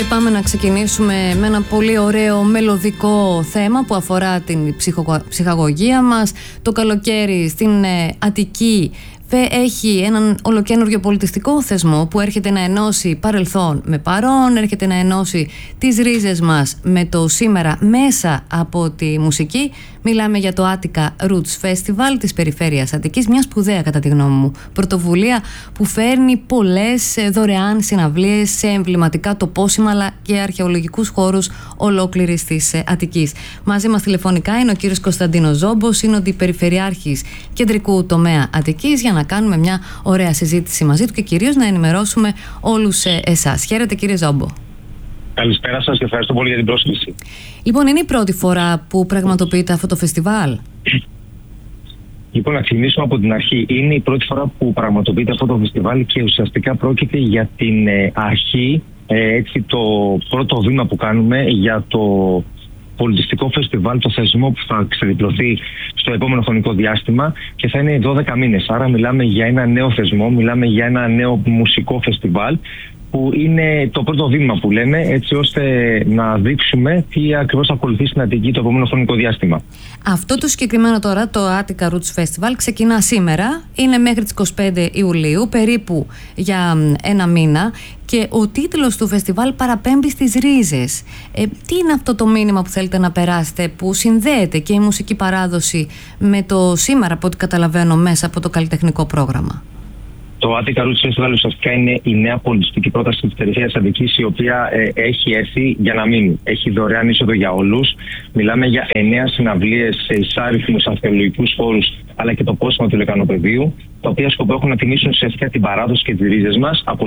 Και πάμε να ξεκινήσουμε με ένα πολύ ωραίο μελωδικό θέμα που αφορά την ψυχαγωγία μας. Το καλοκαίρι στην Αττική έχει έναν ολοκαίνουργιο πολιτιστικό θεσμό που έρχεται να ενώσει παρελθόν με παρόν, έρχεται να ενώσει τις ρίζες μας με το σήμερα μέσα από τη μουσική. Μιλάμε για το Attica Roots Festival της περιφέρειας Αττικής, μια σπουδαία κατά τη γνώμη μου πρωτοβουλία που φέρνει πολλές δωρεάν συναυλίες σε εμβληματικά τοπόσιμα αλλά και αρχαιολογικούς χώρους ολόκληρης της Αττικής. Μαζί μας τηλεφωνικά είναι ο κύριος Κωνσταντίνος Ζόμπος, είναι ο αντιπεριφερειάρχης κεντρικού τομέα Αττικής, για να κάνουμε μια ωραία συζήτηση μαζί του και κυρίως να ενημερώσουμε όλους εσάς. Χαίρετε κύριε Ζόμπο. Καλησπέρα σας και ευχαριστώ πολύ για την πρόσκληση. Λοιπόν, είναι η πρώτη φορά που πραγματοποιείται αυτό το φεστιβάλ? Λοιπόν, να ξεκινήσουμε από την αρχή. Είναι η πρώτη φορά που πραγματοποιείται αυτό το φεστιβάλ και ουσιαστικά πρόκειται για την αρχή, έτσι, το πρώτο βήμα που κάνουμε για το πολιτιστικό φεστιβάλ, το θεσμό που θα ξεδιπλωθεί στο επόμενο χρονικό διάστημα και θα είναι 12 μήνες. Άρα μιλάμε για ένα νέο θεσμό, μιλάμε για ένα νέο μουσικό φεστιβάλ που είναι το πρώτο βήμα που λέμε, έτσι ώστε να δείξουμε τι ακριβώς θα ακολουθεί στην Αττική το επόμενο χρονικό διάστημα. Αυτό το συγκεκριμένο τώρα, το Attica Roots Festival, ξεκινά σήμερα, είναι μέχρι τις 25 Ιουλίου, περίπου για ένα μήνα, και ο τίτλος του φεστιβάλ παραπέμπει στις ρίζες. Τι είναι αυτό το μήνυμα που θέλετε να περάσετε, που συνδέεται και η μουσική παράδοση με το σήμερα, από ό,τι καταλαβαίνω, μέσα από το καλλιτεχνικό πρόγραμμα? Το Attica Roots Festival ουσιαστικά είναι η νέα πολιτιστική πρόταση της περιφέρειας Αττικής, η οποία έχει έρθει για να μείνει. Έχει δωρεάν είσοδο για όλους. Μιλάμε για 9 συναυλίες σε εισάριθμους αρχαιολογικούς χώρους, αλλά και το πόσιμο του λεκανοπεδίου, τα οποία σκοπό έχουν να τιμήσουν ουσιαστικά την παράδοση και τις ρίζες μας από